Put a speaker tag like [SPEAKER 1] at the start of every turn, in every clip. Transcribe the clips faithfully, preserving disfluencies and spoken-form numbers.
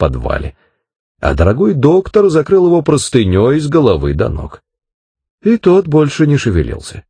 [SPEAKER 1] подвале, а дорогой доктор закрыл его простыней с головы до ног. И тот больше не шевелился.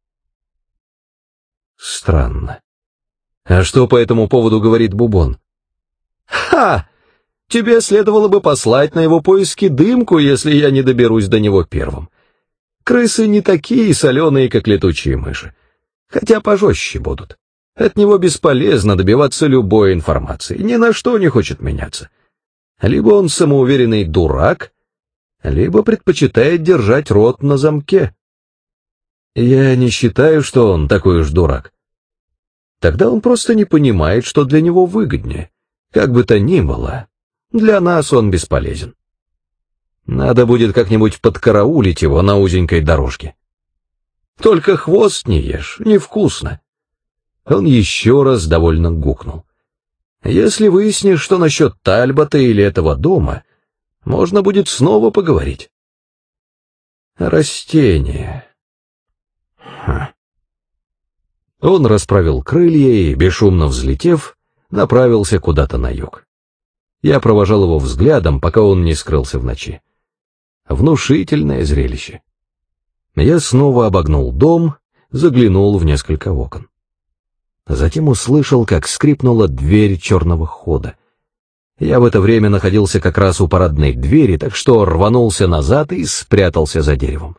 [SPEAKER 1] Странно. А что по этому поводу говорит Бубон? Ха! Тебе следовало бы послать на его поиски дымку, если я не доберусь до него первым. Крысы не такие соленые, как летучие мыши, хотя пожестче будут. От него бесполезно добиваться любой информации, ни на что не хочет меняться. Либо он самоуверенный дурак, либо предпочитает держать рот на замке. Я не считаю, что он такой уж дурак. Тогда он просто не понимает, что для него выгоднее. Как бы то ни было, для нас он бесполезен. Надо будет как-нибудь подкараулить его на узенькой дорожке. Только хвост не ешь, невкусно. Он еще раз довольно гукнул. Если выяснишь, что насчет Тальбота или этого дома, можно будет снова поговорить. Растение. Хм. Он расправил крылья и, бесшумно взлетев, направился куда-то на юг. Я провожал его взглядом, пока он не скрылся в ночи. Внушительное зрелище. Я снова обогнул дом, заглянул в несколько окон. Затем услышал, как скрипнула дверь черного хода. Я в это время находился как раз у парадной двери, так что рванулся назад и спрятался за деревом.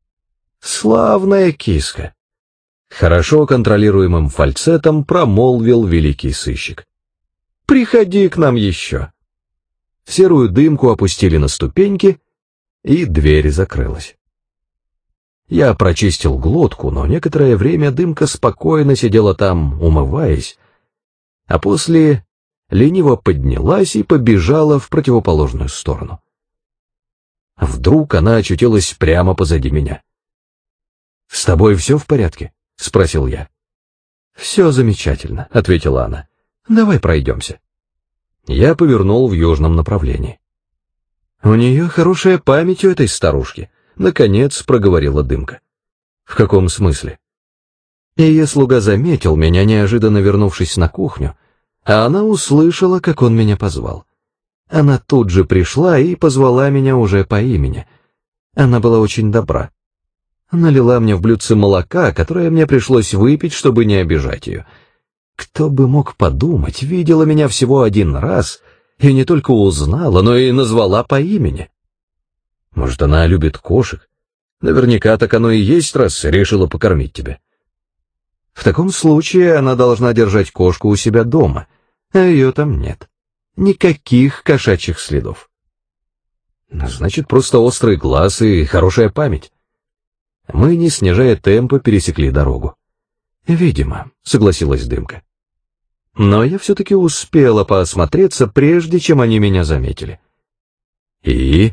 [SPEAKER 1] Славная киска! Хорошо контролируемым фальцетом промолвил великий сыщик. «Приходи к нам еще». Серую дымку опустили на ступеньки, и дверь закрылась. Я прочистил глотку, но некоторое время дымка спокойно сидела там, умываясь, а после лениво поднялась и побежала в противоположную сторону. Вдруг она очутилась прямо позади меня. «С тобой все в порядке?» — спросил я. «Все замечательно», — ответила она. «Давай пройдемся». Я повернул в южном направлении. «У нее хорошая память у этой старушки», — наконец проговорила дымка. «В каком смысле?» Ее слуга заметил меня, неожиданно вернувшись на кухню, а она услышала, как он меня позвал. Она тут же пришла и позвала меня уже по имени. Она была очень добра. Налила мне в блюдце молока, которое мне пришлось выпить, чтобы не обижать ее. Кто бы мог подумать, видела меня всего один раз и не только узнала, но и назвала по имени. Может, она любит кошек? Наверняка так оно и есть, раз решила покормить тебя. В таком случае она должна держать кошку у себя дома, а ее там нет. Никаких кошачьих следов. Значит, просто острый глаз и хорошая память. Мы, не снижая темпа, пересекли дорогу. «Видимо», — согласилась дымка. Но я все-таки успела поосмотреться, прежде чем они меня заметили. «И?»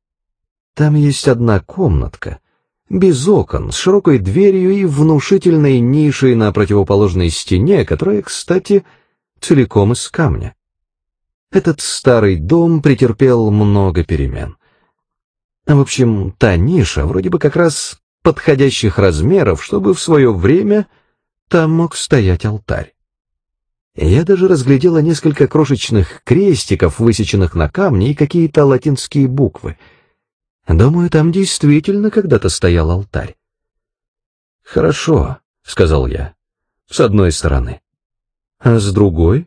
[SPEAKER 1] «Там есть одна комнатка, без окон, с широкой дверью и внушительной нишей на противоположной стене, которая, кстати, целиком из камня. Этот старый дом претерпел много перемен. В общем, та ниша вроде бы как раз подходящих размеров, чтобы в свое время там мог стоять алтарь. Я даже разглядела несколько крошечных крестиков, высеченных на камне, и какие-то латинские буквы. Думаю, там действительно когда-то стоял алтарь. «Хорошо», — сказал я, — «с одной стороны. А с другой?»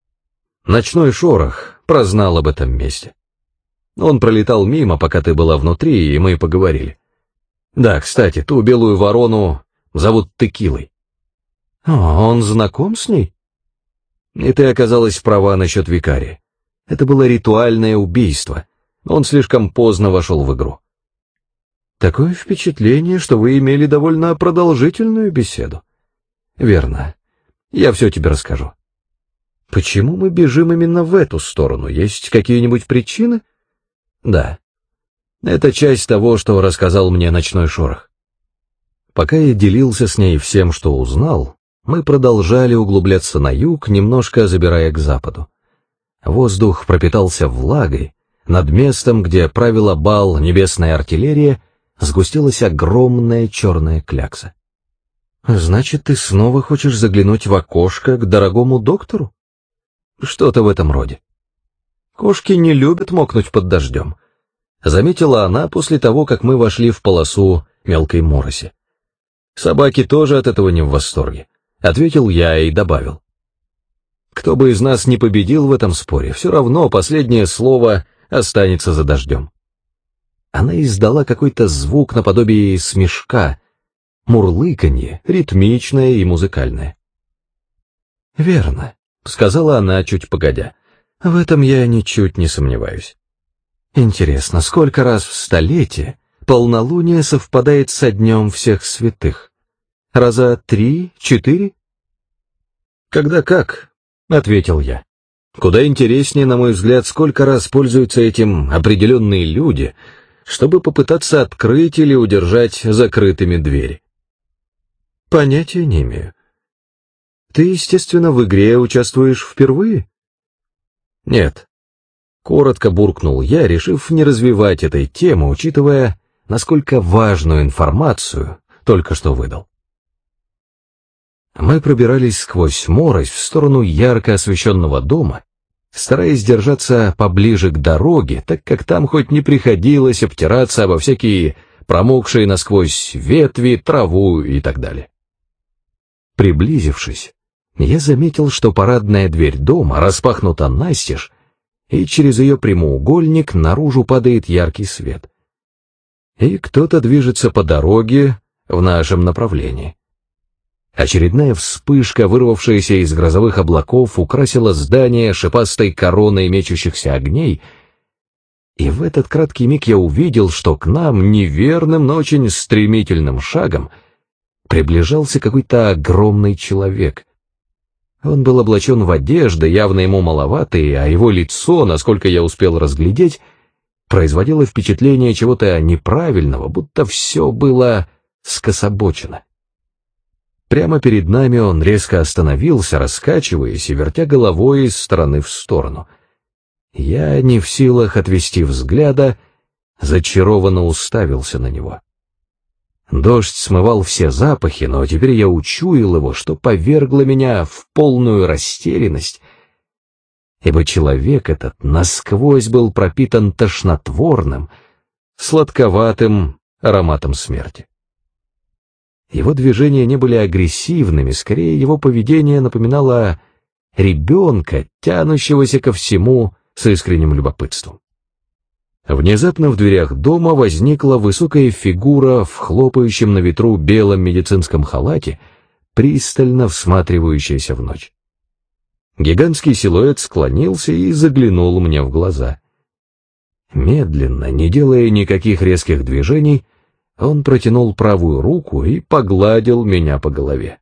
[SPEAKER 1] Ночной шорох прознал об этом месте. Он пролетал мимо, пока ты была внутри, и мы поговорили. Да, кстати, ту белую ворону зовут Текилой. О, он знаком с ней? И ты оказалась права насчет викария. Это было ритуальное убийство. Он слишком поздно вошел в игру. Такое впечатление, что вы имели довольно продолжительную беседу. Верно. Я все тебе расскажу. Почему мы бежим именно в эту сторону? Есть какие-нибудь причины? Да. Это часть того, что рассказал мне ночной шорох. Пока я делился с ней всем, что узнал, мы продолжали углубляться на юг, немножко забирая к западу. Воздух пропитался влагой, над местом, где правила бал небесная артиллерия, сгустилась огромная черная клякса. «Значит, ты снова хочешь заглянуть в окошко к дорогому доктору?» «Что-то в этом роде». Кошки не любят мокнуть под дождем», — заметила она после того, как мы вошли в полосу мелкой мороси. «Собаки тоже от этого не в восторге», — ответил я и добавил. «Кто бы из нас не победил в этом споре, все равно последнее слово останется за дождем». Она издала какой-то звук наподобие смешка, мурлыканье, ритмичное и музыкальное. «Верно», — сказала она чуть погодя, — «в этом я ничуть не сомневаюсь. Интересно, сколько раз в столетие полнолуние совпадает со днем всех святых? Раза три, четыре?» «Когда как», — ответил я. «Куда интереснее, на мой взгляд, сколько раз пользуются этим определенные люди, чтобы попытаться открыть или удержать закрытыми двери». «Понятия не имею. Ты, естественно, в игре участвуешь впервые?» «Нет», — коротко буркнул я, решив не развивать этой темы, учитывая, насколько важную информацию только что выдал. Мы пробирались сквозь морось в сторону ярко освещенного дома, стараясь держаться поближе к дороге, так как там хоть не приходилось обтираться обо всякие промокшие насквозь ветви, траву и так далее. Приблизившись, я заметил, что парадная дверь дома распахнута настежь, и через ее прямоугольник наружу падает яркий свет. И кто-то движется по дороге в нашем направлении. Очередная вспышка, вырвавшаяся из грозовых облаков, украсила здание шипастой короной мечущихся огней, и в этот краткий миг я увидел, что к нам неверным, но очень стремительным шагом приближался какой-то огромный человек. Он был облачен в одежды, явно ему маловатые, а его лицо, насколько я успел разглядеть, производило впечатление чего-то неправильного, будто все было скособочено. Прямо перед нами он резко остановился, раскачиваясь и вертя головой из стороны в сторону. Я, не в силах отвести взгляда, зачарованно уставился на него. Дождь смывал все запахи, но теперь я учуял его, что повергло меня в полную растерянность, ибо человек этот насквозь был пропитан тошнотворным, сладковатым ароматом смерти. Его движения не были агрессивными, скорее его поведение напоминало ребенка, тянущегося ко всему с искренним любопытством. Внезапно в дверях дома возникла высокая фигура в хлопающем на ветру белом медицинском халате, пристально всматривающаяся в ночь. Гигантский силуэт склонился и заглянул мне в глаза. Медленно, не делая никаких резких движений, он протянул правую руку и погладил меня по голове.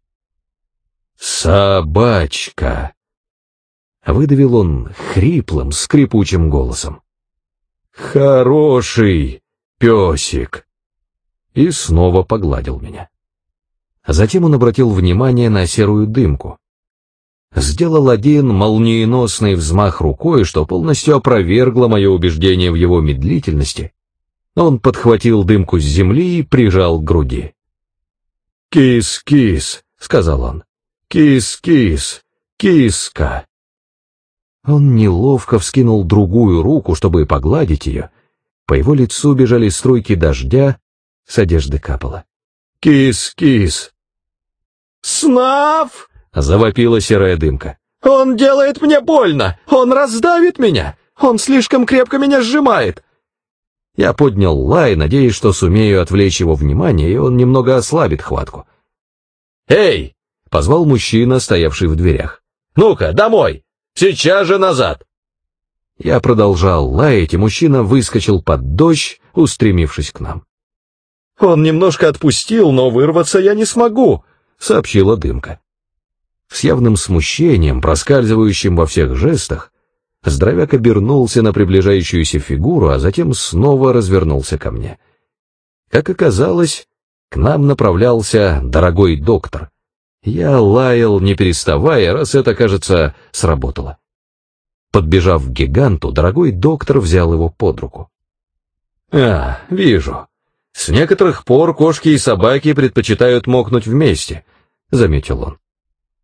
[SPEAKER 1] «Собачка!» — выдавил он хриплым, скрипучим голосом. «Хороший песик!» И снова погладил меня. Затем он обратил внимание на серую дымку. Сделал один молниеносный взмах рукой, что полностью опровергло мое убеждение в его медлительности. Он подхватил дымку с земли и прижал к груди. «Кис-кис», — сказал он, — «кис-кис, киска». Он неловко вскинул другую руку, чтобы погладить ее. По его лицу бежали струйки дождя, с одежды капало. «Кис-кис!» «Снаф!» — завопила серая дымка. «Он делает мне больно! Он раздавит меня! Он слишком крепко меня сжимает!» Я поднял лай, надеясь, что сумею отвлечь его внимание, и он немного ослабит хватку. «Эй!» — позвал мужчина, стоявший в дверях. «Ну-ка, домой! Сейчас же назад!» Я продолжал лаять, и мужчина выскочил под дождь, устремившись к нам. «Он немножко отпустил, но вырваться я не смогу», — сообщила дымка. С явным смущением, проскальзывающим во всех жестах, здоровяк обернулся на приближающуюся фигуру, а затем снова развернулся ко мне. Как оказалось, к нам направлялся дорогой доктор. Я лаял, не переставая, раз это, кажется, сработало. Подбежав к гиганту, дорогой доктор взял его под руку. «А, вижу. С некоторых пор кошки и собаки предпочитают мокнуть вместе», — заметил он.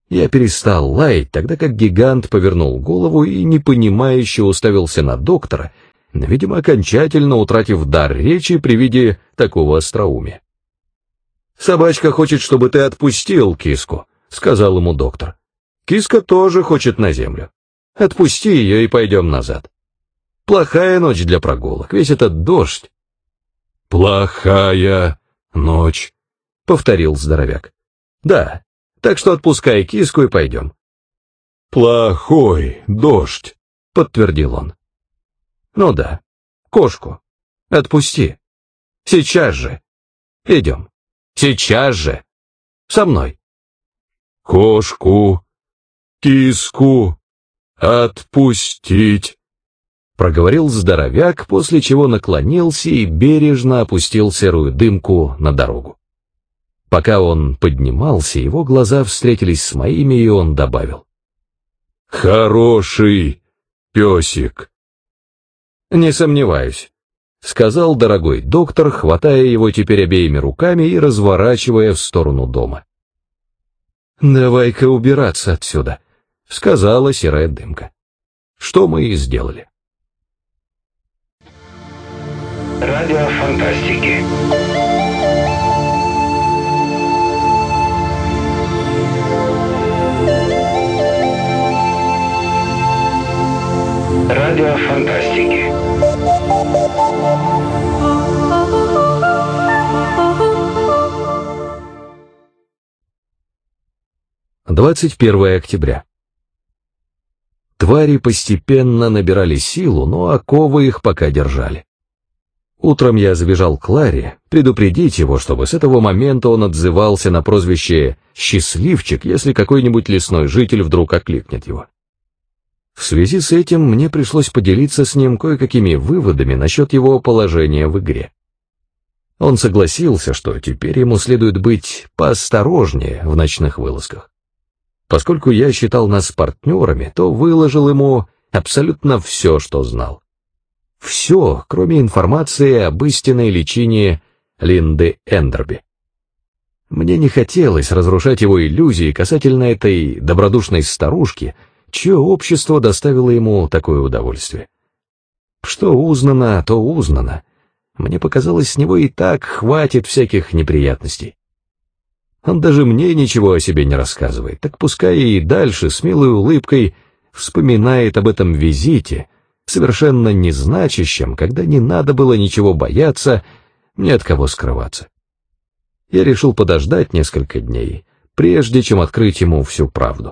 [SPEAKER 1] Я перестал лаять, тогда как гигант повернул голову и непонимающе уставился на доктора, видимо, окончательно утратив дар речи при виде такого остроумия. «Собачка хочет, чтобы ты отпустил киску», — сказал ему доктор. «Киска тоже хочет на землю. Отпусти ее и пойдем назад. Плохая ночь для прогулок, весь этот дождь». «Плохая ночь», — повторил здоровяк. «Да, так что отпускай киску и пойдем». «Плохой дождь», — подтвердил он. «Ну да, кошку. Отпусти. Сейчас же. Идем. Сейчас же. Со мной». «Кошку, киску, отпустить», — проговорил здоровяк, после чего наклонился и бережно опустил серую дымку на дорогу. Пока он поднимался, его глаза встретились с моими, и он добавил: «Хороший песик». «Не сомневаюсь», — сказал дорогой доктор, хватая его теперь обеими руками и разворачивая в сторону дома. «Давай-ка убираться отсюда», — сказала серая дымка. Что мы и сделали.
[SPEAKER 2] Радио фантастики. Радио фантастики.
[SPEAKER 1] двадцать первое октября. Твари постепенно набирали силу, но оковы их пока держали. Утром я забежал к Ларе, предупредить его, чтобы с этого момента он отзывался на прозвище «Счастливчик», если какой-нибудь лесной житель вдруг окликнет его. В связи с этим мне пришлось поделиться с ним кое-какими выводами насчет его положения в игре. Он согласился, что теперь ему следует быть поосторожнее в ночных вылазках. Поскольку я считал нас партнерами, то выложил ему абсолютно все, что знал. Все, кроме информации об истинной личине Линды Эндерби. Мне не хотелось разрушать его иллюзии касательно этой добродушной старушки, чье общество доставило ему такое удовольствие. Что узнано, то узнано. Мне показалось, с него и так хватит всяких неприятностей. Он даже мне ничего о себе не рассказывает, так пускай и дальше с милой улыбкой вспоминает об этом визите, совершенно незначащем, когда не надо было ничего бояться, ни от кого скрываться. Я решил подождать несколько дней, прежде чем открыть ему всю правду.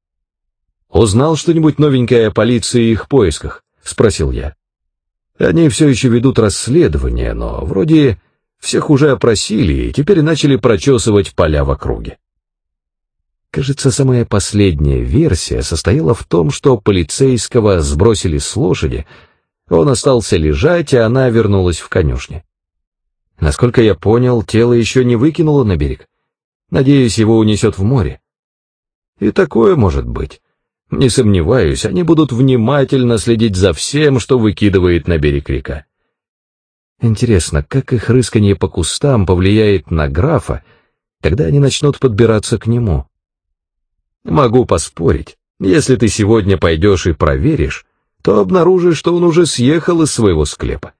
[SPEAKER 1] «Узнал что-нибудь новенькое о полиции и их поисках?» — спросил я. «Они все еще ведут расследование, но вроде всех уже опросили и теперь начали прочесывать поля в округе». Кажется, самая последняя версия состояла в том, что полицейского сбросили с лошади, он остался лежать, а она вернулась в конюшню. Насколько я понял, тело еще не выкинуло на берег. Надеюсь, его унесет в море. И такое может быть. Не сомневаюсь, они будут внимательно следить за всем, что выкидывает на берег река. Интересно, как их рысканье по кустам повлияет на графа, когда они начнут подбираться к нему? Могу поспорить, если ты сегодня пойдешь и проверишь, то обнаружишь, что он уже съехал из своего склепа.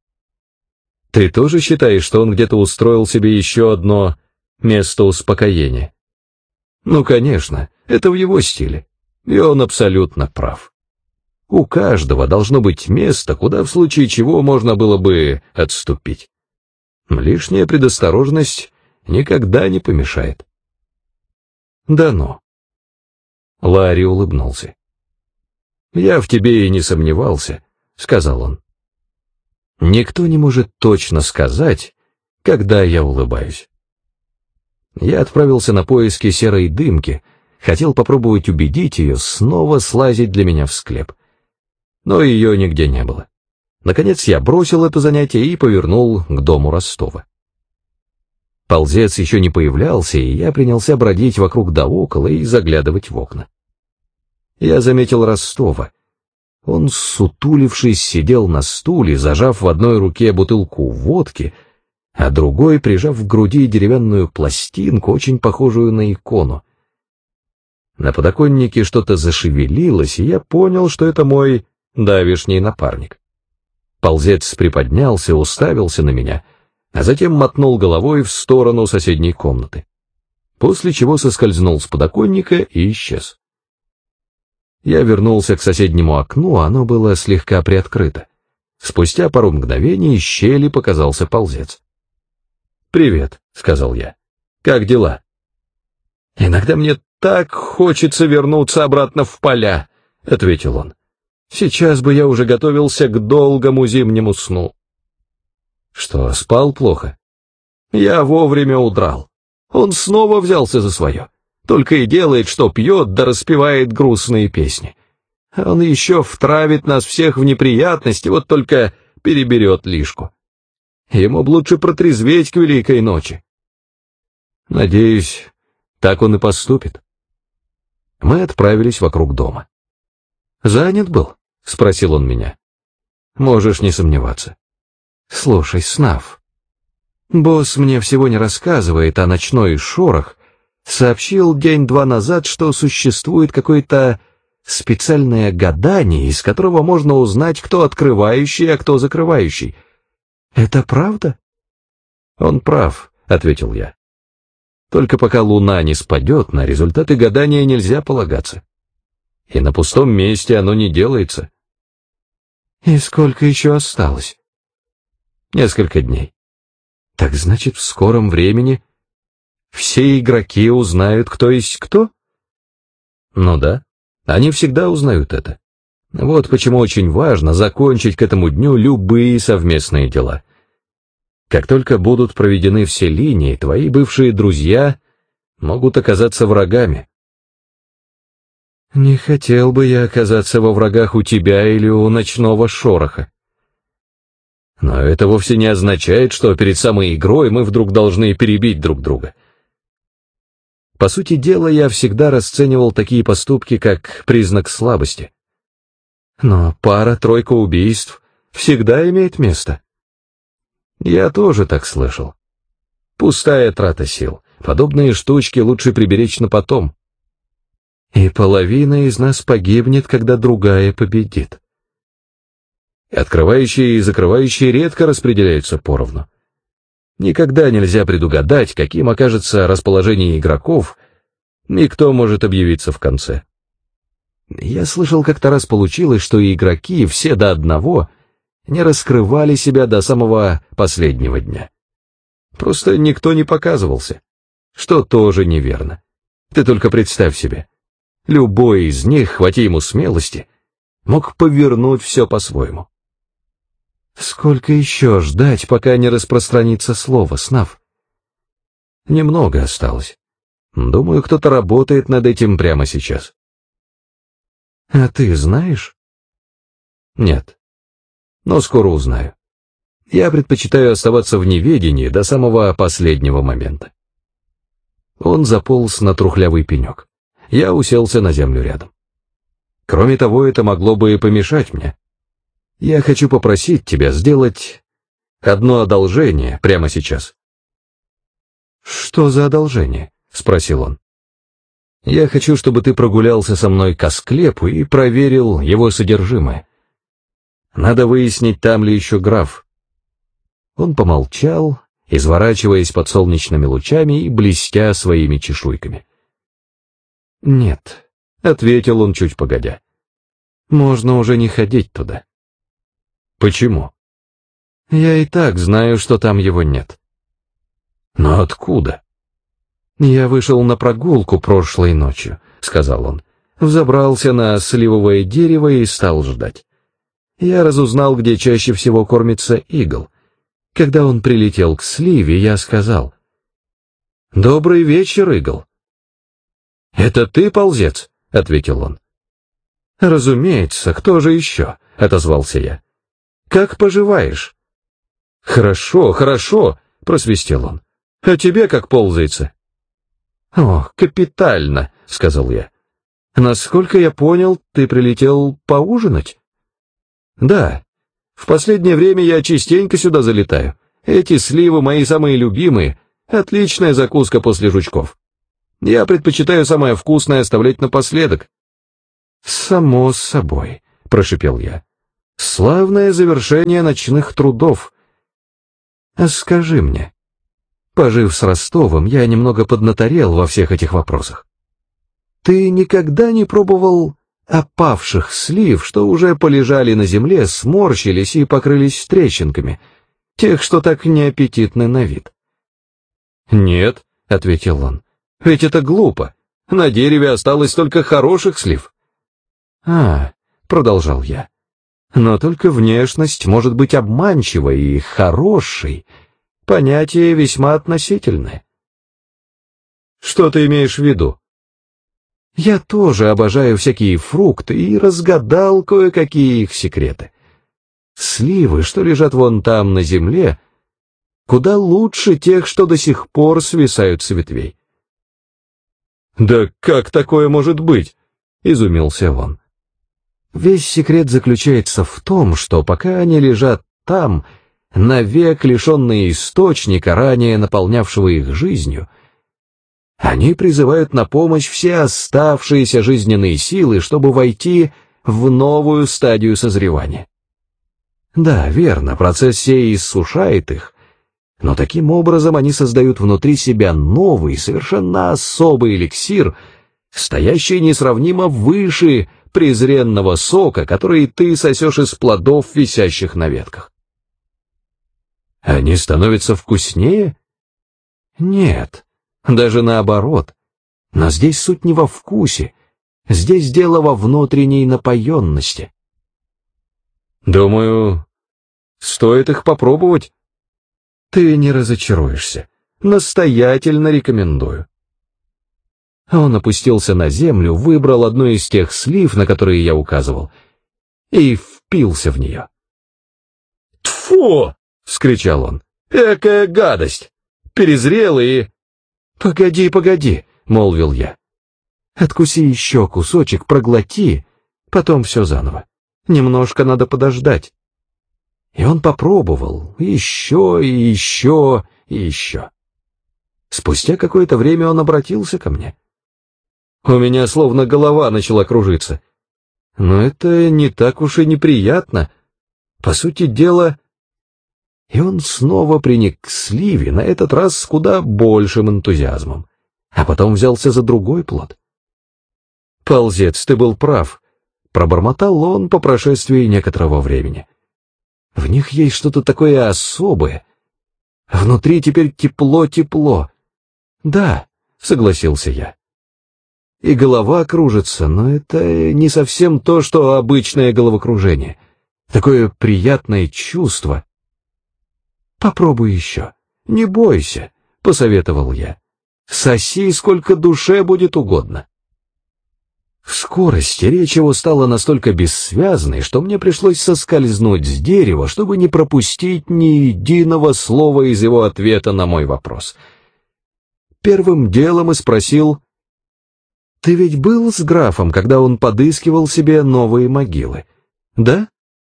[SPEAKER 1] Ты тоже считаешь, что он где-то устроил себе еще одно место успокоения? Ну, конечно, это в его стиле, и он абсолютно прав. У каждого должно быть место, куда в случае чего можно было бы отступить. Лишняя предосторожность никогда не помешает. Да ну. Ларри улыбнулся. «Я в тебе и не сомневался», — сказал он. «Никто не может точно сказать, когда я улыбаюсь». Я отправился на поиски серой дымки, хотел попробовать убедить ее снова слазить для меня в склеп. Но ее нигде не было. Наконец я бросил это занятие и повернул к дому Ростова. Ползец еще не появлялся, и я принялся бродить вокруг да около и заглядывать в окна. Я заметил Ростова. Он, сутулившись, сидел на стуле, зажав в одной руке бутылку водки, а другой прижав к груди деревянную пластинку, очень похожую на икону. На подоконнике что-то зашевелилось, и я понял, что это мой давишний напарник. Ползец приподнялся, уставился на меня, а затем мотнул головой в сторону соседней комнаты, после чего соскользнул с подоконника и исчез. Я вернулся к соседнему окну, оно было слегка приоткрыто. Спустя пару мгновений из щели показался ползец. «Привет», — сказал я. «Как дела?» «Иногда мне так хочется вернуться обратно в поля», — ответил он. «Сейчас бы я уже готовился к долгому зимнему сну». «Что, спал плохо?» «Я вовремя удрал. Он снова взялся за свое. Только и делает, что пьет да распевает грустные песни. Он еще втравит нас всех в неприятности, вот только переберет лишку. Ему б лучше протрезветь к великой ночи». «Надеюсь, так он и поступит». Мы отправились вокруг дома. «Занят был?» — спросил он меня. «Можешь не сомневаться». «Слушай, Снаф, босс мне всего не рассказывает, а ночной шорох сообщил день-два назад, что существует какое-то специальное гадание, из которого можно узнать, кто открывающий, а кто закрывающий. Это правда?» «Он прав», — ответил я. «Только пока луна не спадет, на результаты гадания нельзя полагаться. И на пустом месте оно не делается». «И сколько еще осталось?» «Несколько дней». «Так значит, в скором времени все игроки узнают, кто есть кто?» «Ну да, они всегда узнают это. Вот почему очень важно закончить к этому дню любые совместные дела. Как только будут проведены все линии, твои бывшие друзья могут оказаться врагами». «Не хотел бы я оказаться во врагах у тебя или у ночного шороха». «Но это вовсе не означает, что перед самой игрой мы вдруг должны перебить друг друга. По сути дела, я всегда расценивал такие поступки как признак слабости. Но пара-тройка убийств всегда имеет место». «Я тоже так слышал. Пустая трата сил. Подобные штучки лучше приберечь на потом». «И половина из нас погибнет, когда другая победит». «Открывающие и закрывающие редко распределяются поровну. Никогда нельзя предугадать, каким окажется расположение игроков, и кто может объявиться в конце. Я слышал, как-то раз получилось, что игроки все до одного не раскрывали себя до самого последнего дня. Просто никто не показывался, что тоже неверно. Ты только представь себе, любой из них, хвати ему смелости, мог повернуть все по-своему». «Сколько еще ждать, пока не распространится слово, Снаф?» «Немного осталось. Думаю, кто-то работает над этим прямо сейчас». «А ты знаешь?» «Нет. Но скоро узнаю. Я предпочитаю оставаться в неведении до самого последнего момента». Он заполз на трухлявый пенек. Я уселся на землю рядом. «Кроме того, это могло бы и помешать мне. Я хочу попросить тебя сделать одно одолжение прямо сейчас». «Что за одолжение?» — спросил он. «Я хочу, чтобы ты прогулялся со мной к Асклепу и проверил его содержимое. Надо выяснить, там ли еще граф». Он помолчал, изворачиваясь под солнечными лучами и блестя своими чешуйками. «Нет», — ответил он чуть погодя. «Можно уже не ходить туда». «Почему?» «Я и так знаю, что там его нет». «Но откуда?» «Я вышел на прогулку прошлой ночью», — сказал он. «Взобрался на сливовое дерево и стал ждать. Я разузнал, где чаще всего кормится игл. Когда он прилетел к сливе, я сказал: «Добрый вечер, игл». «Это ты, ползец?» — ответил он. «Разумеется, кто же еще?» — отозвался я. «Как поживаешь?» «Хорошо, хорошо», — просвистел он. «А тебе как ползается?» «О, капитально», — сказал я. «Насколько я понял, ты прилетел поужинать?» «Да. В последнее время я частенько сюда залетаю. Эти сливы мои самые любимые, отличная закуска после жучков». Я предпочитаю самое вкусное оставлять напоследок». «Само собой», — прошипел я. «Славное завершение ночных трудов. А скажи мне, пожив с Ростовым, я немного поднаторел во всех этих вопросах. Ты никогда не пробовал опавших слив, что уже полежали на земле, сморщились и покрылись трещинками, тех, что так неаппетитны на вид?» «Нет», — ответил он, — «ведь это глупо. На дереве осталось только хороших слив». «А», — продолжал я, — «но только внешность может быть обманчивой, и хорошей — понятие весьма относительное». «Что ты имеешь в виду?» «Я тоже обожаю всякие фрукты и разгадал кое-какие их секреты. Сливы, что лежат вон там на земле, куда лучше тех, что до сих пор свисают с ветвей». «Да как такое может быть?» — изумился он. «Весь секрет заключается в том, что пока они лежат там, навек лишенные источника, ранее наполнявшего их жизнью, они призывают на помощь все оставшиеся жизненные силы, чтобы войти в новую стадию созревания. Да, верно, процесс сей иссушает их, но таким образом они создают внутри себя новый, совершенно особый эликсир, стоящий несравнимо выше презренного сока, который ты сосешь из плодов, висящих на ветках. Они становятся вкуснее? Нет. Даже наоборот. Но здесь суть не во вкусе, здесь дело во внутренней напоенности. Думаю, стоит их попробовать. Ты не разочаруешься. Настоятельно рекомендую. Он опустился на землю, выбрал одну из тех слив, на которые я указывал, и впился в нее. «Тьфу!» — вскричал он. «Экая гадость! Перезрелый и...» «Погоди, погоди», — молвил я. «Откуси еще кусочек, проглоти, потом все заново. Немножко надо подождать». И он попробовал еще и еще и еще. Спустя какое-то время он обратился ко мне. У меня словно голова начала кружиться. Но это не так уж и неприятно. По сути дела... И он снова приник к сливе, на этот раз с куда большим энтузиазмом, а потом взялся за другой плод. «Ползец, ты был прав», — пробормотал он по прошествии некоторого времени. «В них есть что-то такое особое. Внутри теперь тепло-тепло». «Да», — согласился я. «И голова кружится, но это не совсем то, что обычное головокружение. Такое приятное чувство». «Попробуй еще. Не бойся», — посоветовал я. «Соси, сколько душе будет угодно». В скорости речь его стала настолько бессвязной, что мне пришлось соскользнуть с дерева, чтобы не пропустить ни единого слова из его ответа на мой вопрос. Первым делом и спросил: «Ты ведь был с графом, когда он подыскивал себе новые могилы, да?»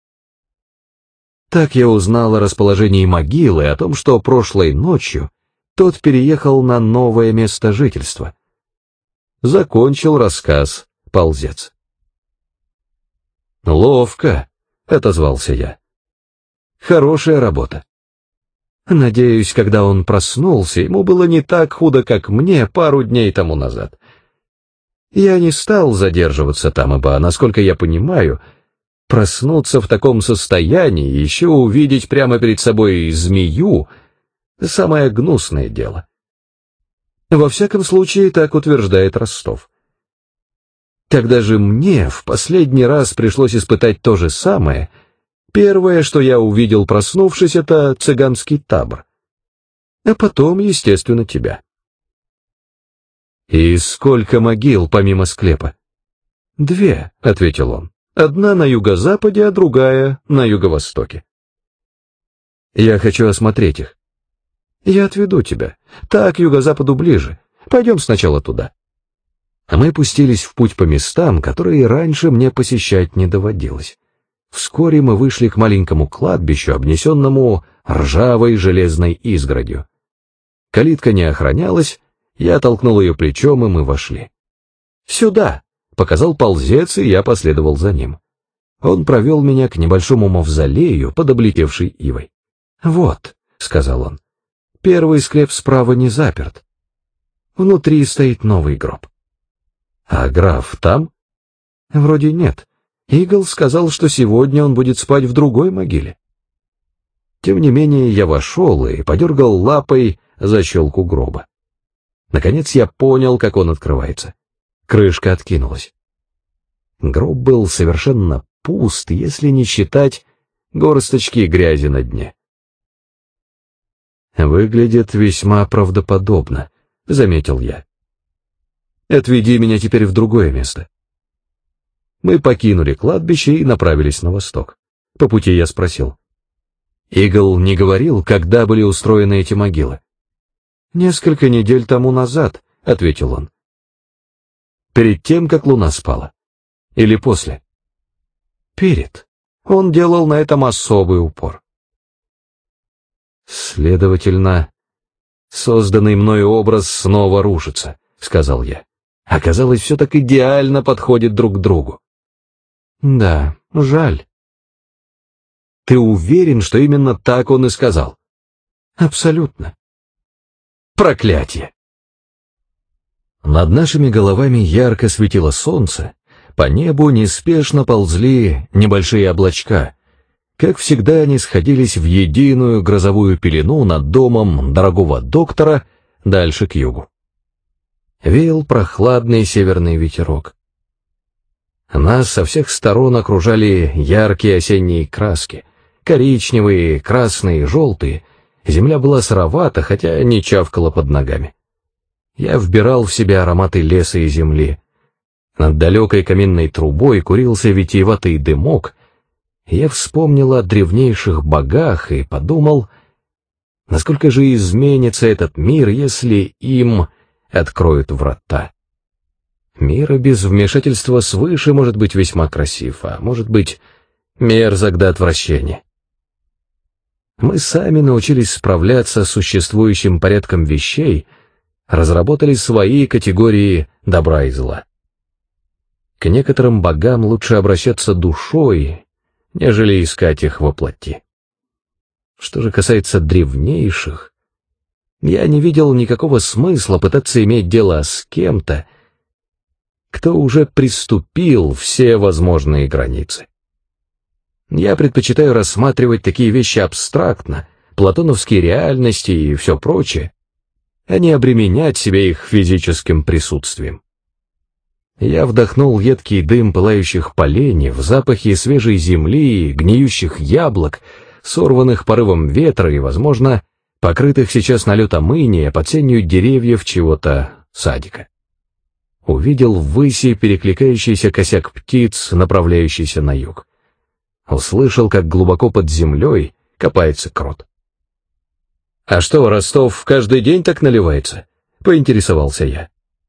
[SPEAKER 1] Так я узнал о расположении могилы, о том, что прошлой ночью тот переехал на новое место жительства. Закончил рассказ ползец. «Ловко», — отозвался я. «Хорошая работа. Надеюсь, когда он проснулся, ему было не так худо, как мне пару дней тому назад. Я не стал задерживаться там, ибо, насколько я понимаю, проснуться в таком состоянии, еще увидеть прямо перед собой змею — самое гнусное дело. Во всяком случае, так утверждает Ростов. Когда же мне в последний раз пришлось испытать то же самое, первое, что я увидел, проснувшись, это цыганский табор. А потом, естественно, тебя. «И сколько могил помимо склепа?» «Две», — ответил он. «Одна на юго-западе, а другая на юго-востоке». «Я хочу осмотреть их». «Я отведу тебя. Так, к юго-западу ближе. Пойдем сначала туда». Мы пустились в путь по местам, которые раньше мне посещать не доводилось. Вскоре мы вышли к маленькому кладбищу, обнесенному ржавой железной изгородью. Калитка не охранялась, Я толкнул ее плечом, и мы вошли. «Сюда!» — показал ползец, и я последовал за ним. Он провел меня к небольшому мавзолею под облетевшей ивой. «Вот», — сказал он, — «первый склеп справа не заперт. Внутри стоит новый гроб». «А граф там?» «Вроде нет. Игл сказал, что сегодня он будет спать в другой могиле». Тем не менее я вошел и подергал лапой защелку гроба. Наконец я понял, как он открывается. Крышка откинулась. Гроб был совершенно пуст, если не считать горсточки грязи на дне. «Выглядит весьма правдоподобно», — заметил я. «Отведи меня теперь в другое место». Мы покинули кладбище и направились на восток. По пути я спросил: «Игл не говорил, когда были устроены эти могилы?» «Несколько недель тому назад», — ответил он. «Перед тем, как луна спала? Или после?» «Перед. Он делал на этом особый упор». «Следовательно, созданный мною образ снова рушится», — сказал я. «Оказалось, все так идеально подходит друг к другу». «Да, жаль». «Ты уверен, что именно так он и сказал?» «Абсолютно». «Проклятие!» Над нашими головами ярко светило солнце, по небу неспешно ползли небольшие облачка. Как всегда, они сходились в единую грозовую пелену над домом дорогого доктора дальше к югу. Веял прохладный северный ветерок. Нас со всех сторон окружали яркие осенние краски, коричневые, красные, желтые. Земля была сыровата, хотя не чавкала под ногами. Я вбирал в себя ароматы леса и земли. Над далекой каминной трубой курился витиеватый дымок. Я вспомнил о древнейших богах и подумал, насколько же изменится этот мир, если им откроют врата. Мир без вмешательства свыше может быть весьма красив, а может быть мерзок до отвращения. Мы сами научились справляться с существующим порядком вещей, разработали свои категории добра и зла. К некоторым богам лучше обращаться душой, нежели искать их во плоти. Что же касается древнейших, я не видел никакого смысла пытаться иметь дело с кем-то, кто уже приступил все возможные границы. Я предпочитаю рассматривать такие вещи абстрактно, платоновские реальности и все прочее, а не обременять себя их физическим присутствием. Я вдохнул едкий дым пылающих поленьев, запахи свежей земли, гниющих яблок, сорванных порывом ветра и, возможно, покрытых сейчас налетом иния под сенью деревьев чего-то садика. Увидел ввыси перекликающийся косяк птиц, направляющийся на юг. Услышал, как глубоко под землей копается крот. «А что, Ростов каждый день так наливается?» — поинтересовался я.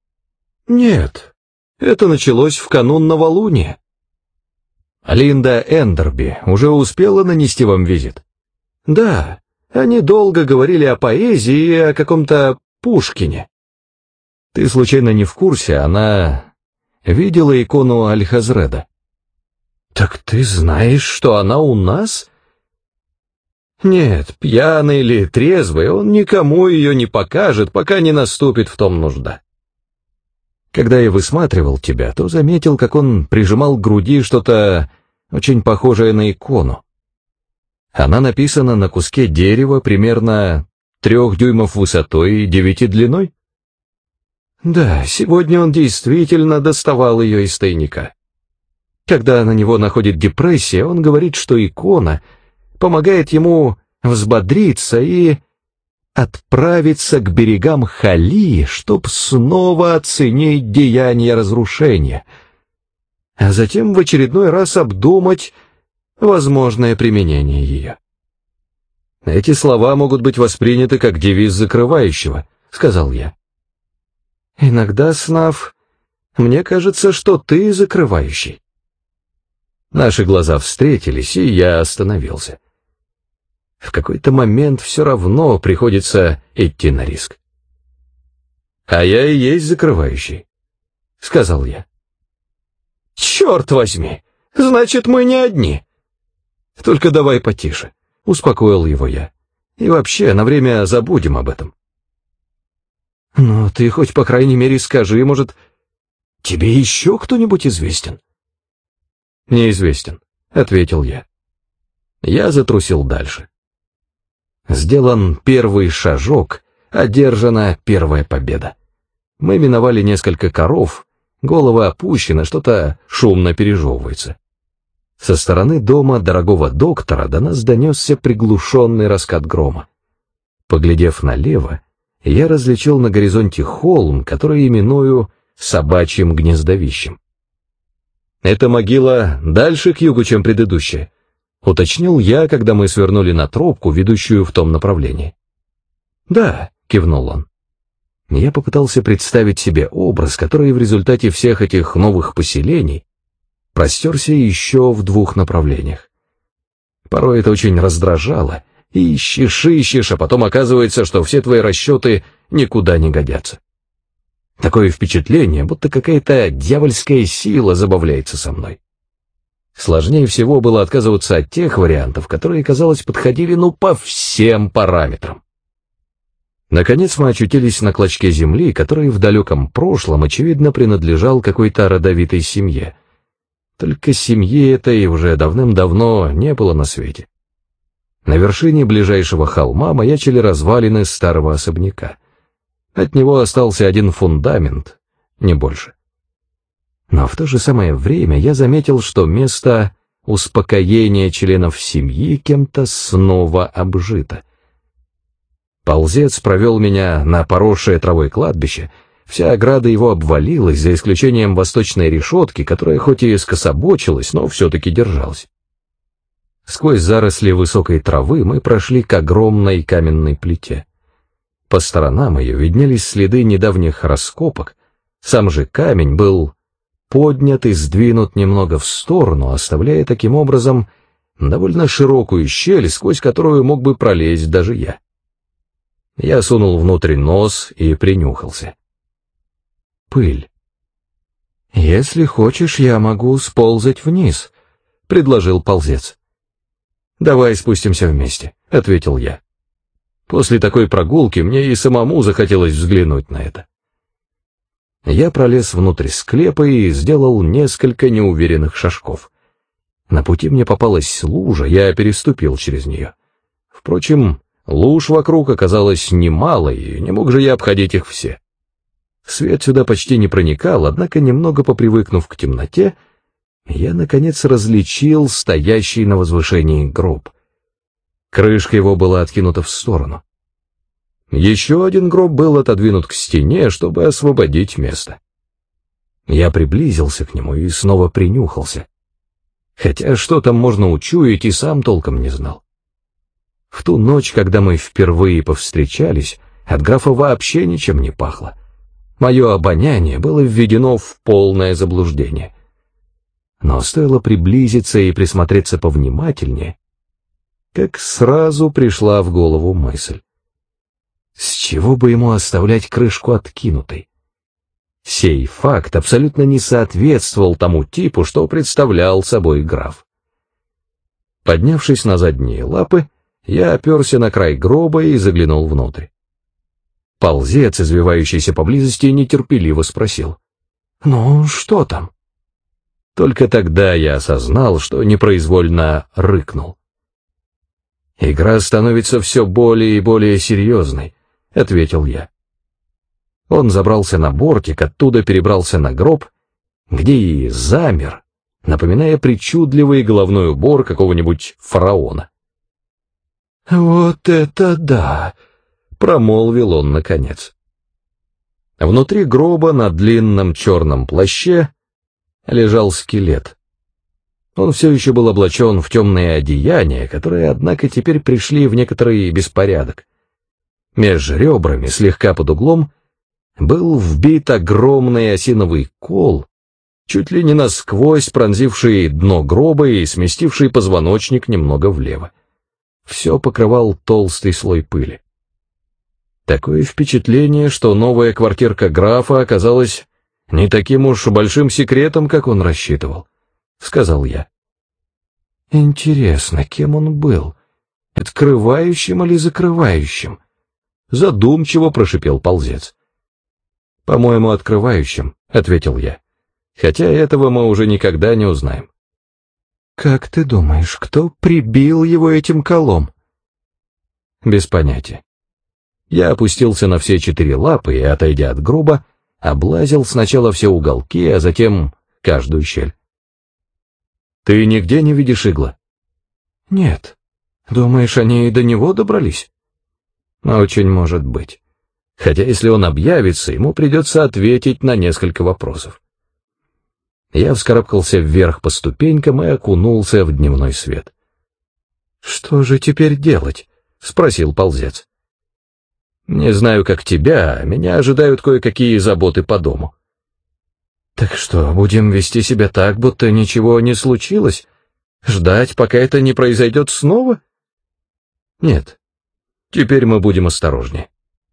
[SPEAKER 1] «Нет, это началось в канун новолуния». «Линда Эндерби уже успела нанести вам визит?» «Да, они долго говорили о поэзии и о каком-то Пушкине». «Ты случайно не в курсе, она видела икону Аль-Хазреда?» «Так ты знаешь, что она у нас?» «Нет, пьяный или трезвый, он никому ее не покажет, пока не наступит в том нужда». Когда я высматривал тебя, то заметил, как он прижимал к груди что-то очень похожее на икону. Она написана на куске дерева примерно трех дюймов высотой и девяти длиной. Да, сегодня он действительно доставал ее из тайника. Когда на него находит депрессия, он говорит, что икона помогает ему взбодриться и отправиться к берегам Хали, чтоб снова оценить деяния разрушения, а затем в очередной раз обдумать возможное применение ее. «Эти слова могут быть восприняты как девиз закрывающего», — сказал я. «Иногда, Снав, мне кажется, что ты закрывающий». Наши глаза встретились, и я остановился. В какой-то момент все равно приходится идти на риск. «А я и есть закрывающий», — сказал я. «Черт возьми! Значит, мы не одни!» «Только давай потише», — успокоил его я. «И вообще, на время забудем об этом». «Ну, ты хоть по крайней мере скажи, может, тебе еще кто-нибудь известен?» «Неизвестен», — ответил я. Я затрусил дальше. Сделан первый шажок, одержана первая победа. Мы миновали несколько коров, головы опущены, что-то шумно пережевывается. Со стороны дома дорогого доктора до нас донесся приглушенный раскат грома. Поглядев налево, я различил на горизонте холм, который именую собачьим гнездовищем. «Эта могила дальше к югу, чем предыдущая», — уточнил я, когда мы свернули на тропку, ведущую в том направлении. «Да», — кивнул он. Я попытался представить себе образ, который в результате всех этих новых поселений простерся еще в двух направлениях. Порой это очень раздражало. Ищешь, ищешь, а потом оказывается, что все твои расчеты никуда не годятся. Такое впечатление, будто какая-то дьявольская сила забавляется со мной. Сложнее всего было отказываться от тех вариантов, которые, казалось, подходили ну по всем параметрам. Наконец мы очутились на клочке земли, который в далеком прошлом, очевидно, принадлежал какой-то родовитой семье. Только семьи этой уже давным-давно не было на свете. На вершине ближайшего холма маячили развалины старого особняка. От него остался один фундамент, не больше. Но в то же самое время я заметил, что место успокоения членов семьи кем-то снова обжито. Ползец провел меня на поросшее травой кладбище. Вся ограда его обвалилась, за исключением восточной решетки, которая хоть и скособочилась, но все-таки держалась. Сквозь заросли высокой травы мы прошли к огромной каменной плите. По сторонам ее виднелись следы недавних раскопок. Сам же камень был поднят и сдвинут немного в сторону, оставляя таким образом довольно широкую щель, сквозь которую мог бы пролезть даже я. Я сунул внутрь нос и принюхался. Пыль. «Если хочешь, я могу сползать вниз», — предложил ползец. «Давай спустимся вместе», — ответил я. После такой прогулки мне и самому захотелось взглянуть на это. Я пролез внутрь склепа и сделал несколько неуверенных шажков. На пути мне попалась лужа, я переступил через нее. Впрочем, луж вокруг оказалось немало, и не мог же я обходить их все. Свет сюда почти не проникал, однако, немного попривыкнув к темноте, я, наконец, различил стоящий на возвышении гроб. Крышка его была откинута в сторону. Еще один гроб был отодвинут к стене, чтобы освободить место. Я приблизился к нему и снова принюхался. Хотя что там можно учуять, и сам толком не знал. В ту ночь, когда мы впервые повстречались, от графа вообще ничем не пахло. Мое обоняние было введено в полное заблуждение. Но стоило приблизиться и присмотреться повнимательнее, как сразу пришла в голову мысль. С чего бы ему оставлять крышку откинутой? Сей факт абсолютно не соответствовал тому типу, что представлял собой граф. Поднявшись на задние лапы, я оперся на край гроба и заглянул внутрь. Ползец, извивающийся поблизости, нетерпеливо спросил: «Ну, что там?» Только тогда я осознал, что непроизвольно рыкнул. «Игра становится все более и более серьезной», — ответил я. Он забрался на бортик, оттуда перебрался на гроб, где и замер, напоминая причудливый головной убор какого-нибудь фараона. «Вот это да!» — промолвил он наконец. Внутри гроба на длинном черном плаще лежал скелет. Он все еще был облачен в темные одеяния, которые, однако, теперь пришли в некоторый беспорядок. Меж ребрами, слегка под углом, был вбит огромный осиновый кол, чуть ли не насквозь пронзивший дно гроба и сместивший позвоночник немного влево. Все покрывал толстый слой пыли. Такое впечатление, что новая квартирка графа оказалась не таким уж большим секретом, как он рассчитывал, — сказал я. Интересно, кем он был? Открывающим или закрывающим? Задумчиво прошипел ползец. По-моему, открывающим, — ответил я. Хотя этого мы уже никогда не узнаем. Как ты думаешь, кто прибил его этим колом? Без понятия. Я опустился на все четыре лапы и, отойдя от гроба, облазил сначала все уголки, а затем каждую щель. Ты нигде не видишь игла? Нет. Думаешь, они и до него добрались? Очень может быть. Хотя если он объявится, ему придется ответить на несколько вопросов. Я вскарабкался вверх по ступенькам и окунулся в дневной свет. «Что же теперь делать?» — спросил ползец. «Не знаю, как тебя, меня ожидают кое-какие заботы по дому». «Так что, будем вести себя так, будто ничего не случилось? Ждать, пока это не произойдет снова?» «Нет, теперь мы будем осторожнее».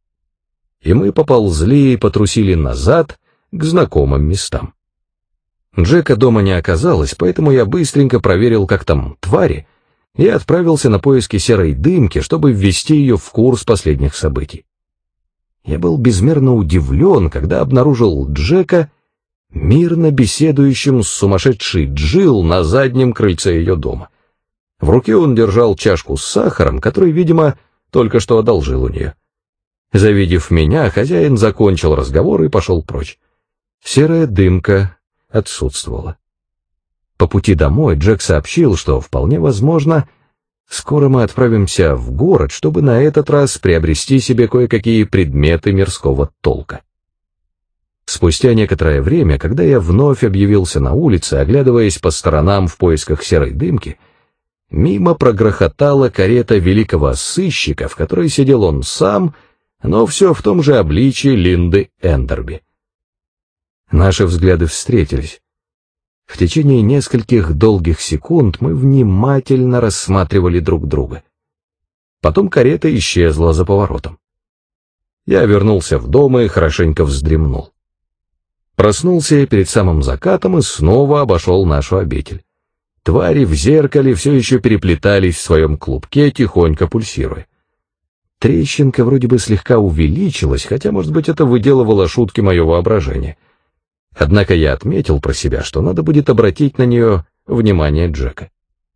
[SPEAKER 1] И мы поползли и потрусили назад к знакомым местам. Джека дома не оказалось, поэтому я быстренько проверил, как там твари, и отправился на поиски серой дымки, чтобы ввести ее в курс последних событий. Я был безмерно удивлен, когда обнаружил Джека мирно беседующим с сумасшедшей Джилл на заднем крыльце ее дома. В руке он держал чашку с сахаром, который, видимо, только что одолжил у нее. Завидев меня, хозяин закончил разговор и пошел прочь. Серая дымка отсутствовала. По пути домой Джек сообщил, что вполне возможно, скоро мы отправимся в город, чтобы на этот раз приобрести себе кое-какие предметы мирского толка. Спустя некоторое время, когда я вновь объявился на улице, оглядываясь по сторонам в поисках серой дымки, мимо прогрохотала карета великого сыщика, в которой сидел он сам, но все в том же обличии Линды Эндерби. Наши взгляды встретились. В течение нескольких долгих секунд мы внимательно рассматривали друг друга. Потом карета исчезла за поворотом. Я вернулся в дом и хорошенько вздремнул. Проснулся я перед самым закатом и снова обошел нашу обитель. Твари в зеркале все еще переплетались в своем клубке, тихонько пульсируя. Трещинка вроде бы слегка увеличилась, хотя, может быть, это выделывало шутки мое воображение. Однако я отметил про себя, что надо будет обратить на нее внимание Джека.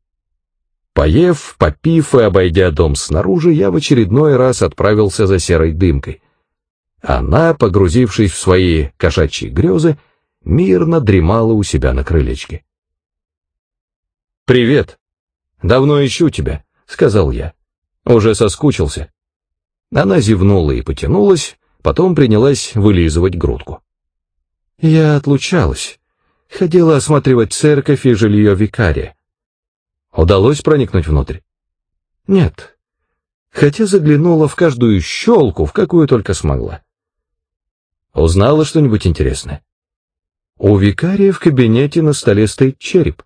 [SPEAKER 1] Поев, попив и обойдя дом снаружи, я в очередной раз отправился за серой дымкой. Она, погрузившись в свои кошачьи грезы, мирно дремала у себя на крылечке. «Привет! Давно ищу тебя», — сказал я. «Уже соскучился». Она зевнула и потянулась, потом принялась вылизывать грудку. «Я отлучалась. Ходила осматривать церковь и жилье викария». «Удалось проникнуть внутрь?» «Нет. Хотя заглянула в каждую щелку, в какую только смогла». «Узнала что-нибудь интересное?» «У викария в кабинете на столе стоит череп».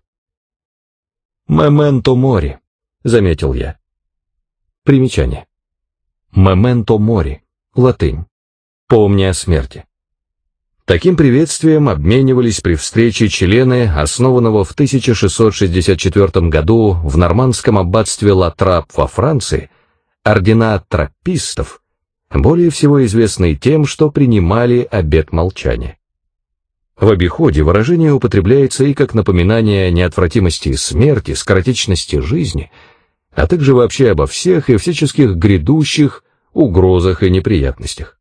[SPEAKER 1] «Мементо мори», — заметил я. Примечание. «Мементо мори», латынь. «Помни о смерти». Таким приветствием обменивались при встрече члены основанного в тысяча шестьсот шестьдесят четвёртом году в нормандском аббатстве Ла-Трап во Франции ордена траппистов, более всего известные тем, что принимали обет молчания. В обиходе выражение употребляется и как напоминание о неотвратимости смерти, скоротечности жизни, а также вообще обо всех и всяческих грядущих угрозах и неприятностях.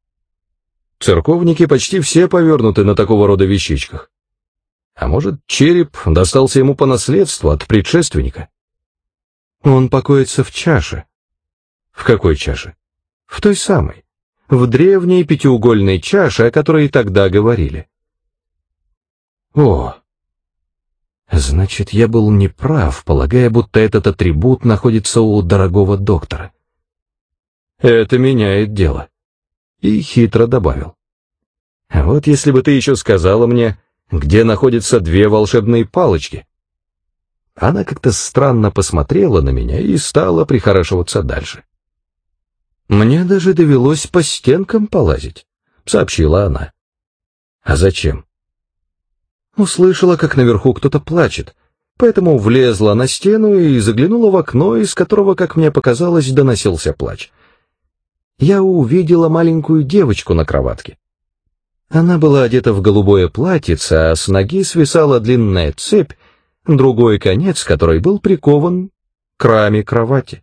[SPEAKER 1] Церковники почти все повернуты на такого рода вещичках. А может, череп достался ему по наследству от предшественника? Он покоится в чаше. В какой чаше? В той самой. В древней пятиугольной чаше, о которой тогда говорили. О! Значит, я был неправ, полагая, будто этот атрибут находится у дорогого доктора. Это меняет дело. И хитро добавил. А вот если бы ты еще сказала мне, где находятся две волшебные палочки. Она как-то странно посмотрела на меня и стала прихорашиваться дальше. «Мне даже довелось по стенкам полазить», — сообщила она. «А зачем?» Услышала, как наверху кто-то плачет, поэтому влезла на стену и заглянула в окно, из которого, как мне показалось, доносился плач. Я увидела маленькую девочку на кроватке. Она была одета в голубое платьице, а с ноги свисала длинная цепь, другой конец которой был прикован к раме кровати.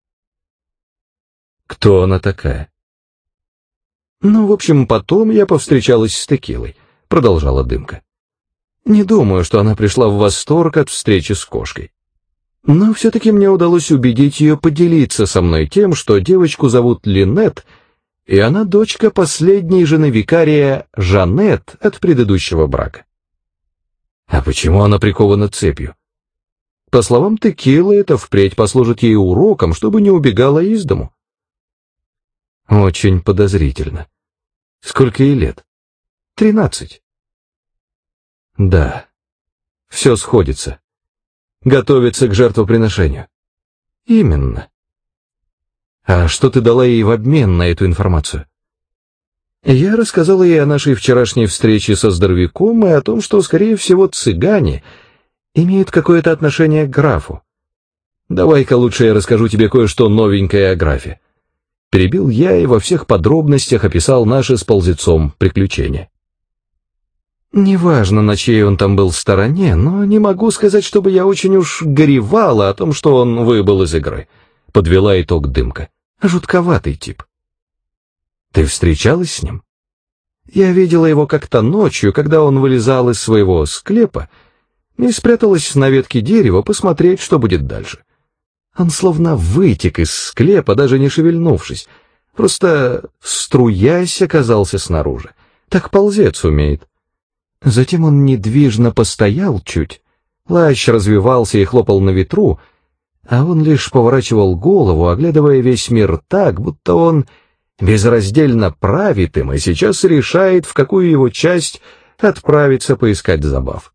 [SPEAKER 1] Кто она такая? Ну, в общем, потом я повстречалась с Текилой, продолжала Дымка. Не думаю, что она пришла в восторг от встречи с кошкой. Но все-таки мне удалось убедить ее поделиться со мной тем, что девочку зовут Линет, и она дочка последней жены викария Жанет от предыдущего брака. А почему она прикована цепью? По словам Текилы, это впредь послужит ей уроком, чтобы не убегала из дому. Очень подозрительно. Сколько ей лет? Тринадцать. Да, все сходится. Готовится к жертвоприношению. Именно. А что ты дала ей в обмен на эту информацию? Я рассказала ей о нашей вчерашней встрече со здоровяком и о том, что, скорее всего, цыгане имеют какое-то отношение к графу. Давай-ка лучше я расскажу тебе кое-что новенькое о графе. Перебил я и во всех подробностях описал наши с ползецом приключения. Неважно, на чьей он там был стороне, но не могу сказать, чтобы я очень уж горевала о том, что он выбыл из игры. Подвела итог Дымка. Жутковатый тип. Ты встречалась с ним? Я видела его как-то ночью, когда он вылезал из своего склепа и спряталась на ветке дерева посмотреть, что будет дальше. Он словно вытек из склепа, даже не шевельнувшись, просто струясь оказался снаружи. Так ползец умеет. Затем он недвижно постоял чуть, плащ развивался и хлопал на ветру, а он лишь поворачивал голову, оглядывая весь мир так, будто он безраздельно правит им и сейчас решает, в какую его часть отправиться поискать забав.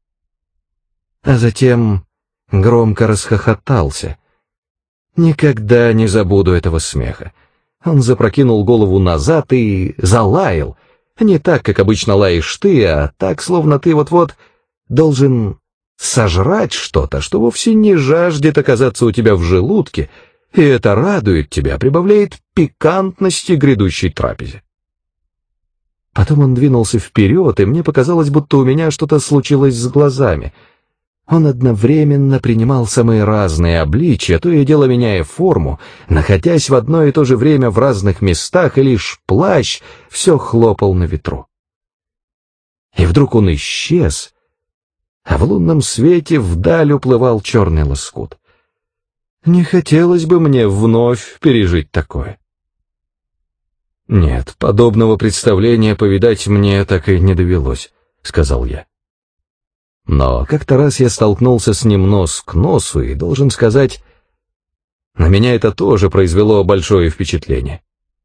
[SPEAKER 1] А затем громко расхохотался. Никогда не забуду этого смеха. Он запрокинул голову назад и залаял. Не так, как обычно лаешь ты, а так, словно ты вот-вот должен сожрать что-то, что вовсе не жаждет оказаться у тебя в желудке, и это радует тебя, прибавляет пикантности грядущей трапезе. Потом он двинулся вперед, и мне показалось, будто у меня что-то случилось с глазами. Он одновременно принимал самые разные обличия, то и дело меняя форму, находясь в одно и то же время в разных местах, и лишь плащ все хлопал на ветру. И вдруг он исчез, а в лунном свете вдаль уплывал черный лоскут. Не хотелось бы мне вновь пережить такое. «Нет, подобного представления повидать мне так и не довелось», — сказал я. Но как-то раз я столкнулся с ним нос к носу, и, должен сказать, на меня это тоже произвело большое впечатление.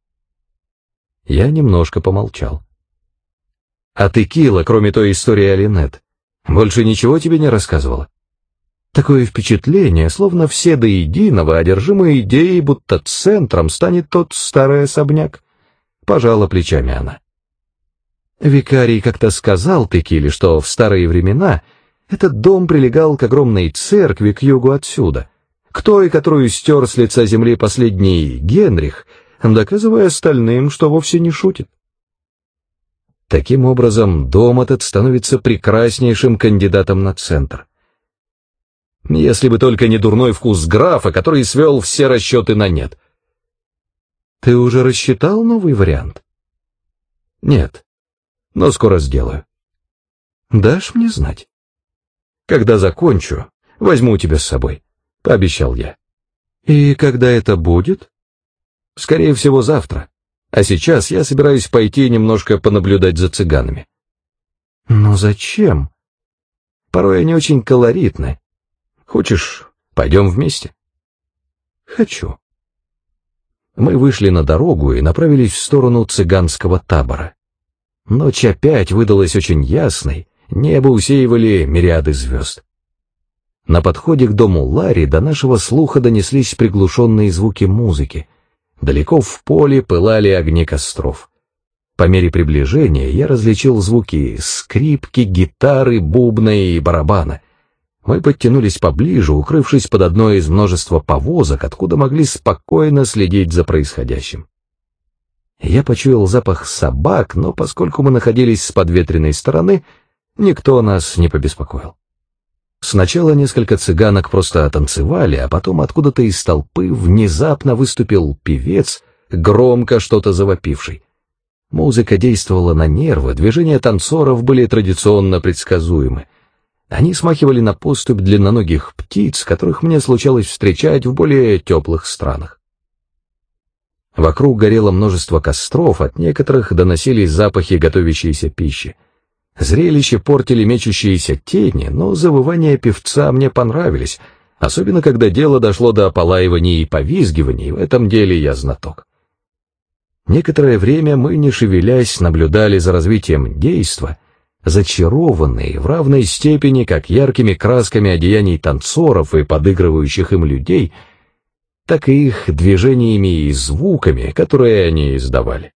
[SPEAKER 1] Я немножко помолчал. А Текила, кроме той истории о Линет, больше ничего тебе не рассказывала? Такое впечатление, словно все до единого одержимы идеей, будто центром станет тот старый особняк. Пожала плечами она. Викарий как-то сказал Текиле, что в старые времена этот дом прилегал к огромной церкви к югу отсюда, к той, которую стер с лица земли последний Генрих, доказывая остальным, что вовсе не шутит. Таким образом, дом этот становится прекраснейшим кандидатом на центр. Если бы только не дурной вкус графа, который свел все расчеты на нет. Ты уже рассчитал новый вариант? Нет. Но скоро сделаю. Дашь мне знать? Когда закончу, возьму тебя с собой, — пообещал я. И когда это будет? Скорее всего, завтра. А сейчас я собираюсь пойти немножко понаблюдать за цыганами. Но зачем? Порой они очень колоритны. Хочешь, пойдем вместе? Хочу. Мы вышли на дорогу и направились в сторону цыганского табора. Ночь опять выдалась очень ясной, небо усеивали мириады звезд. На подходе к дому Ларри до нашего слуха донеслись приглушенные звуки музыки. Далеко в поле пылали огни костров. По мере приближения я различил звуки скрипки, гитары, бубна и барабана. Мы подтянулись поближе, укрывшись под одной из множества повозок, откуда могли спокойно следить за происходящим. Я почуял запах собак, но поскольку мы находились с подветренной стороны, никто нас не побеспокоил. Сначала несколько цыганок просто танцевали, а потом откуда-то из толпы внезапно выступил певец, громко что-то завопивший. Музыка действовала на нервы, движения танцоров были традиционно предсказуемы. Они смахивали на поступь длинноногих птиц, которых мне случалось встречать в более теплых странах. Вокруг горело множество костров, от некоторых доносились запахи готовящейся пищи. Зрелище портили мечущиеся тени, но завывания певца мне понравились, особенно когда дело дошло до ополаиваний и повизгиваний, в этом деле я знаток. Некоторое время мы, не шевелясь, наблюдали за развитием действа, зачарованные в равной степени как яркими красками одеяний танцоров и подыгрывающих им людей, так и их движениями и звуками, которые они издавали.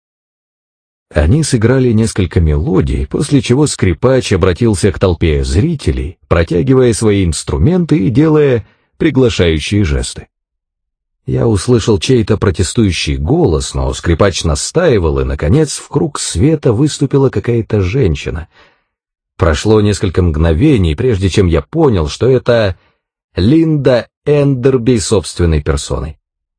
[SPEAKER 1] Они сыграли несколько мелодий, после чего скрипач обратился к толпе зрителей, протягивая свои инструменты и делая приглашающие жесты. Я услышал чей-то протестующий голос, но скрипач настаивал, и, наконец, в круг света выступила какая-то женщина. Прошло несколько мгновений, прежде чем я понял, что это Линда Эндерби собственной персоной.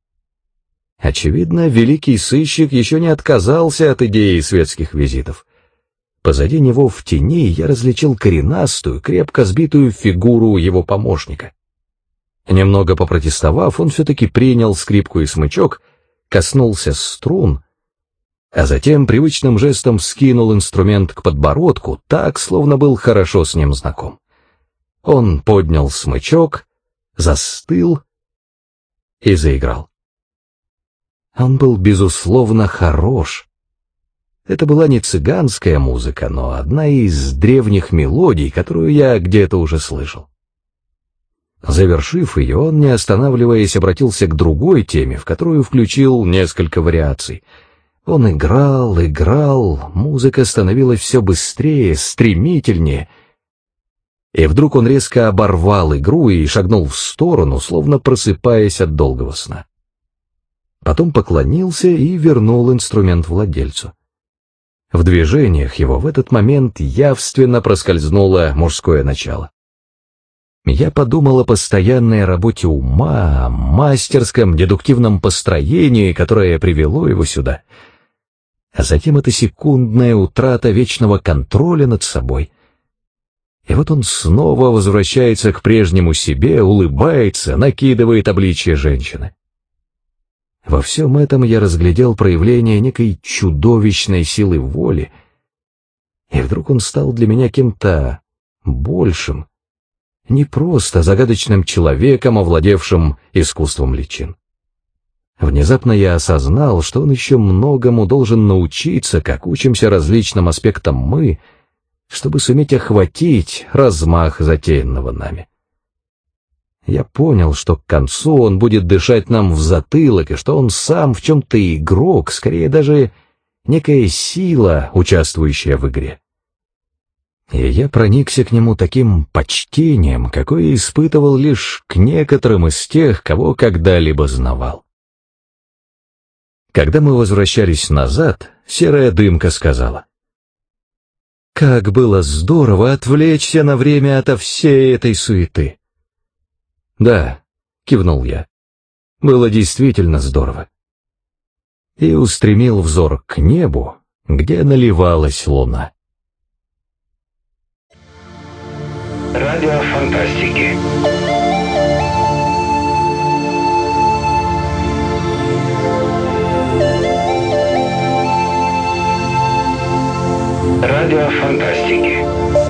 [SPEAKER 1] Очевидно, великий сыщик еще не отказался от идеи светских визитов. Позади него в тени я различил коренастую, крепко сбитую фигуру его помощника. Немного попротестовав, он все-таки принял скрипку и смычок, коснулся струн, а затем привычным жестом вскинул инструмент к подбородку, так, словно был хорошо с ним знаком. Он поднял смычок, застыл и заиграл. Он был, безусловно, хорош. Это была не цыганская музыка, но одна из древних мелодий, которую я где-то уже слышал. Завершив ее, он, не останавливаясь, обратился к другой теме, в которую включил несколько вариаций. Он играл, играл, музыка становилась все быстрее, стремительнее. И вдруг он резко оборвал игру и шагнул в сторону, словно просыпаясь от долгого сна. Потом поклонился и вернул инструмент владельцу. В движениях его в этот момент явственно проскользнуло мужское начало. Я подумал о постоянной работе ума, о мастерском дедуктивном построении, которое привело его сюда. А затем эта секундная утрата вечного контроля над собой. И вот он снова возвращается к прежнему себе, улыбается, накидывает обличье женщины. Во всем этом я разглядел проявление некой чудовищной силы воли, и вдруг он стал для меня кем-то большим, не просто загадочным человеком, овладевшим искусством личин. Внезапно я осознал, что он еще многому должен научиться, как учимся различным аспектам мы, чтобы суметь охватить размах затеянного нами. Я понял, что к концу он будет дышать нам в затылок, и что он сам в чем-то игрок, скорее даже некая сила, участвующая в игре. И я проникся к нему таким почтением, какое испытывал лишь к некоторым из тех, кого когда-либо знавал. Когда мы возвращались назад, серая дымка сказала: «Как было здорово отвлечься на время ото всей этой суеты!» «Да», — кивнул я, — «было действительно здорово». И устремил взор к небу, где наливалась луна.
[SPEAKER 2] Радио фантастики. Радио фантастики.